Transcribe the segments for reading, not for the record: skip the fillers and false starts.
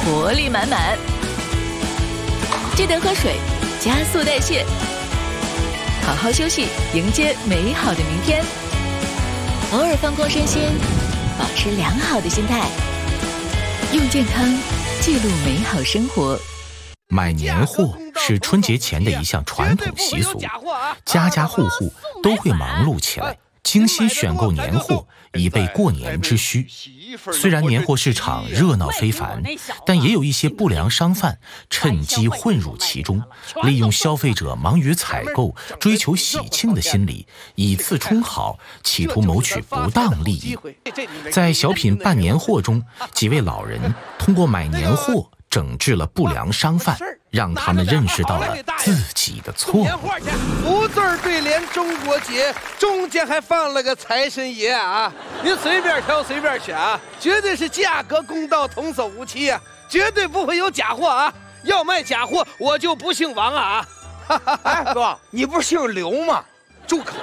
活力满满。记得喝水，加速代谢，好好休息，迎接美好的明天。偶尔放空身心，保持良好的心态，用健康记录美好生活。 买年货是春节前的一项传统习俗，家家户户都会忙碌起来，精心选购年货，以备过年之需。虽然年货市场热闹非凡，但也有一些不良商贩趁机混入其中，利用消费者忙于采购、追求喜庆的心理，以次充好，企图谋取不当利益。在小品办年货中，几位老人通过买年货整治了不良商贩，让他们认识到了自己的错误。 福字对联中国结，中间还放了个财神爷啊！您随便挑随便选啊，绝对是价格公道，童叟无欺啊，绝对不会有假货啊！要卖假货，我就不姓王啊！ 哎，哥，你不是姓刘吗？ 住口！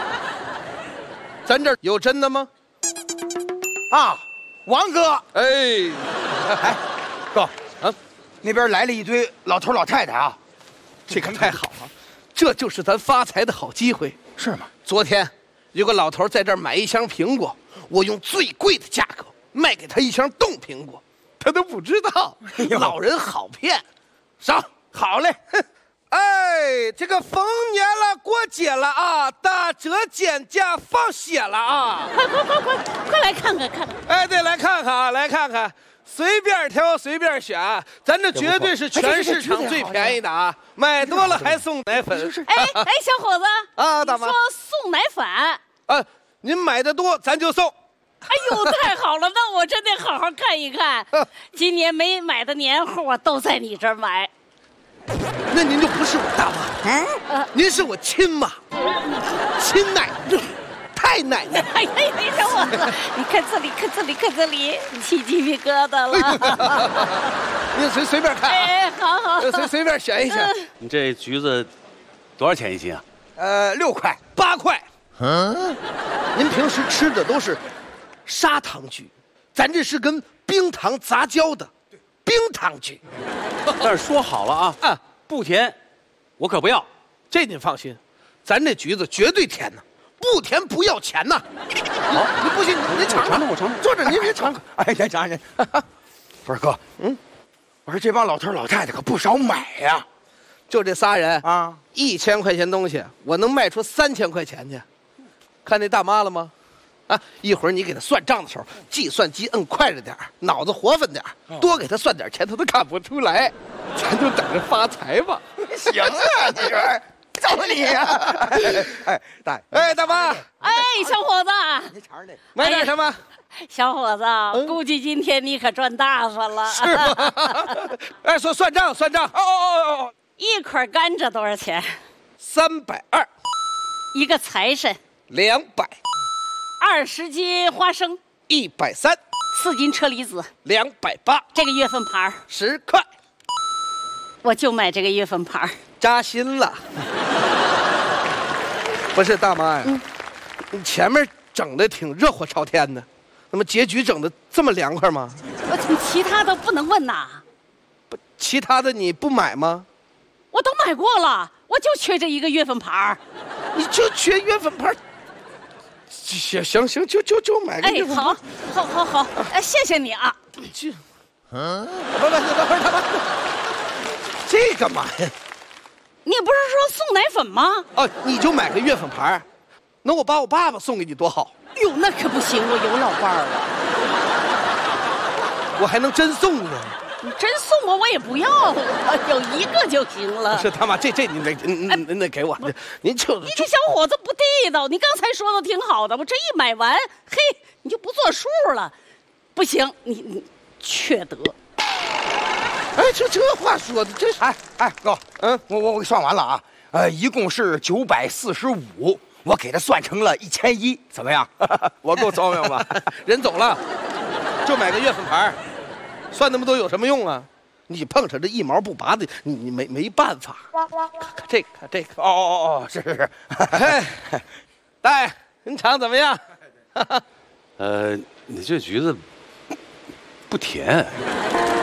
咱这儿有真的吗？ 啊，王哥， 哎， 哥。那边来了一堆老头老太太啊， 这可太好了，这就是咱发财的好机会， 是吗？ 昨天有个老头在这儿买一箱苹果，我用最贵的价格卖给他一箱冻苹果，他都不知道，老人好骗。上好嘞，哎，这个逢年了，过节了啊，打折减价放血了啊！ 快来看看看看！ 哎，对，来看看啊，来看看。随便挑随便选，咱这绝对是全市场最便宜的啊！买多了还送奶粉。 哎，小伙子啊，大妈， 说送奶粉啊？您买的多，咱就送。 哎呦，太好了，那我真得好好看一看。今年没买的年货都在你这儿买。 那您就不是我大妈，您是我亲妈，亲奶奶。太奶奶！ 哎呀，小伙子，你看这里，看这里，看这里，起鸡皮疙瘩了。 你随便看， 哎，好， 随便选一选。 你这橘子多少钱一斤啊 ？6块、 8块。您平时吃的都是砂糖橘，咱这是跟冰糖杂交的冰糖橘。 但是说好了啊，不甜，我可不要。 这您放心，咱这橘子绝对甜呢。不甜不要钱呐！好，你不信您尝尝， 我尝尝。 坐着您别尝。 哎，先尝尝。不是哥，我说这帮老头老太太可不少买呀， 就这仨人啊 ，1000块钱东西，我能卖出3000块钱去。看那大妈了吗？啊，一会儿你给她算账的时候，计算机摁快着点，脑子活分点，多给她算点钱，她都看不出来。咱就等着发财吧。 行啊，这人。找你呀！哎， 大妈， 哎，小伙子， 你尝尝这， 买点什么？ 小伙子，估计今天你可赚大发了。 是吗？哎，算账。哦， 一捆甘蔗多少钱 ？320。 一个财神 200。 20斤花生 130。 4斤车厘子 280。 这个月份牌 10块。 我就买这个月份牌。 扎心了。不是大妈呀，你前面整的挺热火朝天的，那么结局整的这么凉快吗？ 我其他的不能问呐。 不，其他的你不买吗？ 我都买过了，我就缺这一个月份牌。 你就缺月份牌？行，就买个月份牌。 哎，好，谢谢你啊。 不，等会儿大妈，这干嘛呀？ 你不是说送奶粉吗？ 哦，你就买个月份牌，那我把我爸爸送给你多好。 哟，那可不行，我有老伴儿了。我还能真送呢？ 你真送我也不要，有一个就行了。 不是大妈，这您得给我，您就你这小伙子不地道。你刚才说的挺好的，我这一买完，嘿，你就不作数了，不行，你缺德。 哎，这话说的，这是哎，哥，我给算完了啊，一共是945，我给他算成了1100，怎么样？ 我够聪明吧？人走了，就买个月份牌，算那么多有什么用啊？你碰上这一毛不拔的，你没办法。看这个， 哦，是。 哎，大爷，您尝怎么样？ 你这橘子不甜。